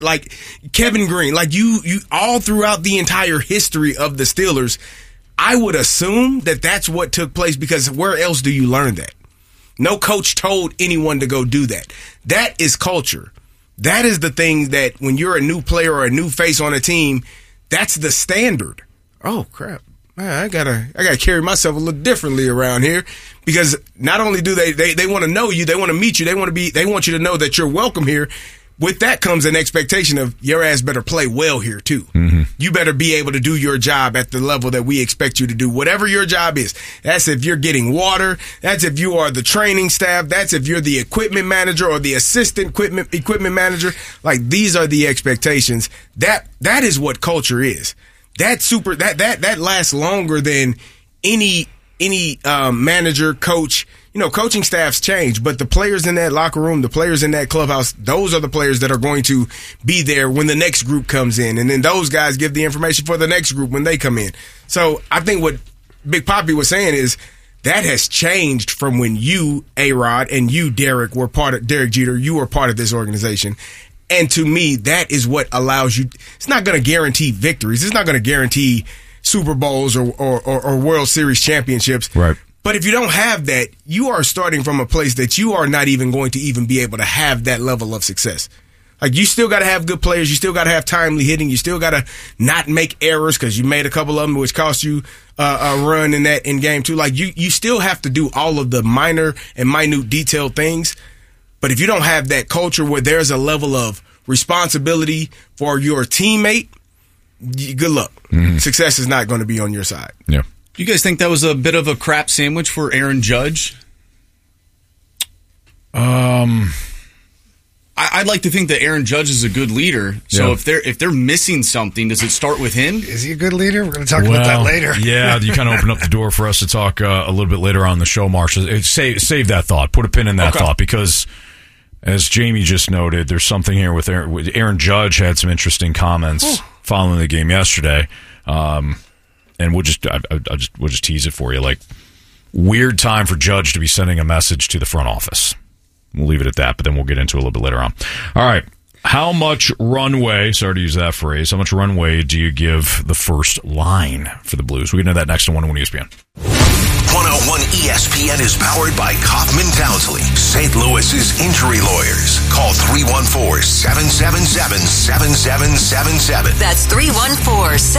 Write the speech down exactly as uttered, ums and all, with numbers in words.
like Kevin Green, like you, you all throughout the entire history of the Steelers, I would assume that that's what took place because where else do you learn that? No coach told anyone to go do that. That is culture. That is the thing that when you're a new player or a new face on a team, that's the standard. Oh, crap. Man, I gotta, I gotta carry myself a little differently around here because not only do they, they, they want to know you, they want to meet you, they want to be, they want you to know that you're welcome here. With that comes an expectation of your ass better play well here too. Mm-hmm. You better be able to do your job at the level that we expect you to do, whatever your job is. That's if you're getting water. That's if you are the training staff. That's if you're the equipment manager or the assistant equipment equipment manager. Like these are the expectations. That that is what culture is. That super that that that lasts longer than any any um, manager, coach. You know, coaching staffs change, but the players in that locker room, the players in that clubhouse, those are the players that are going to be there when the next group comes in. And then those guys give the information for the next group when they come in. So I think what Big Papi was saying is that has changed from when you, A-Rod, and you, Derek, were part of, Derek Jeter, you were part of this organization. And to me, that is what allows you, it's not going to guarantee victories. It's not going to guarantee Super Bowls or, or, or, or World Series championships. Right. But if you don't have that, you are starting from a place that you are not even going to even be able to have that level of success. Like, you still got to have good players. You still got to have timely hitting. You still got to not make errors because you made a couple of them, which cost you uh, a run in that in game two. Like, you, you still have to do all of the minor and minute detailed things. But if you don't have that culture where there's a level of responsibility for your teammate, good luck. Mm-hmm. Success is not going to be on your side. Yeah. You guys think that was a bit of a crap sandwich for Aaron Judge? Um, I, I'd like to think that Aaron Judge is a good leader. So yeah. if they're if they're missing something, does it start with him? Is he a good leader? We're going to talk well, about that later. Yeah, you kind of open up the door for us to talk uh, a little bit later on the show, Marsha. Save save that thought. Put a pin in that okay. thought because, as Jamie just noted, there's something here with Aaron, with Aaron Judge had some interesting comments Ooh. following the game yesterday. Um, And we'll just, I, I'll just, we'll just tease it for you. Like, weird time for Judge to be sending a message to the front office. We'll leave it at that, but then we'll get into it a little bit later on. All right. How much runway, sorry to use that phrase, how much runway do you give the first line for the Blues? We'll get into that next on one oh one E S P N. one oh one E S P N is powered by Kaufman Townsley, Saint Louis's injury lawyers. Call three one four, seven seven seven, seven seven seven seven. That's three one four, seven seven seven